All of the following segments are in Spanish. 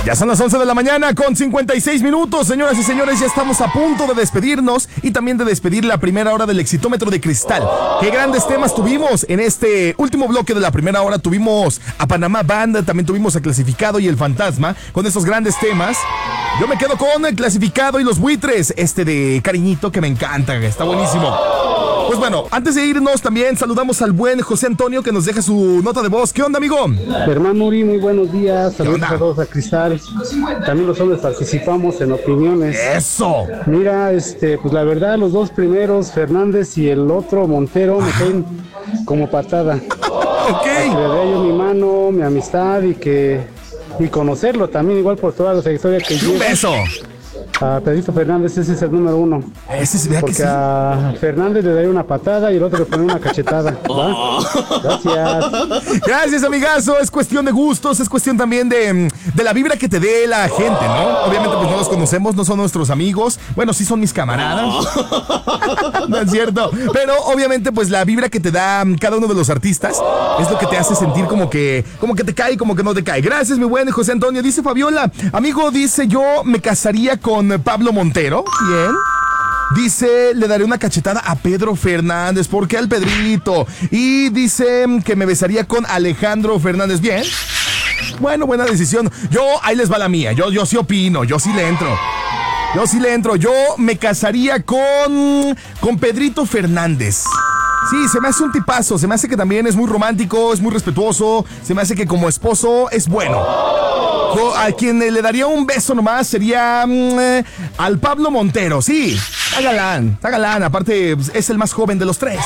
Ya son las 11 de la mañana con 56 minutos, señoras y señores, ya estamos a punto de despedirnos y también de despedir la primera hora del Exitómetro de Cristal. Qué grandes temas tuvimos en este último bloque de la primera hora. Tuvimos a Panamá Band, también tuvimos a Clasificado y El Fantasma con esos grandes temas. Yo me quedo con El Clasificado y Los Buitres, de Cariñito que me encanta, está buenísimo. Pues bueno, antes de irnos también saludamos al buen José Antonio que nos deja su nota de voz. ¿Qué onda, amigo? Germán Muri, muy buenos días. Saludos a todos a Cristal. También los hombres participamos en opiniones. ¡Eso! Mira, pues la verdad, los dos primeros, Fernández y el otro, Montero, me caen como patada. Ok. Le doy yo mi mano, mi amistad y conocerlo también, igual por toda la trayectoria que lleva. ¡Un beso! A Pedrito Fernández, ese es el número uno. Ese es, vea que Porque sí. a Fernández le daría una patada y el otro le pone una cachetada. ¿Va? Gracias. Gracias, amigazo. Es cuestión de gustos, es cuestión también de la vibra que te dé la gente, ¿no? Obviamente, pues no los conocemos, no son nuestros amigos. Bueno, sí son mis camaradas. No es cierto. Pero obviamente, pues la vibra que te da cada uno de los artistas es lo que te hace sentir como que te cae, como que no te cae. Gracias, mi buen José Antonio. Dice Fabiola, amigo, dice, yo me casaría con Pablo Montero. Bien. Dice, le daré una cachetada a Pedro Fernández. ¿Por qué al Pedrito? Y dice que me besaría con Alejandro Fernández. Bien. Bueno, buena decisión. Ahí les va la mía. Yo sí opino. Yo sí le entro. Yo me casaría con Pedrito Fernández. Sí, se me hace un tipazo. Se me hace que también es muy romántico, es muy respetuoso. Se me hace que como esposo es bueno. A quien le daría un beso nomás sería al Pablo Montero. Sí, está galán. Aparte, es el más joven de los tres.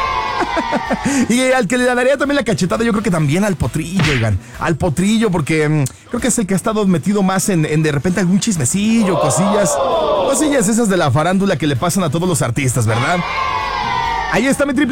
Y al que le daría también la cachetada, yo creo que también al Potrillo, oigan. Al Potrillo, porque creo que es el que ha estado metido más en de repente algún chismecillo, cosillas esas de la farándula que le pasan a todos los artistas, ¿verdad? Ahí está mi triple.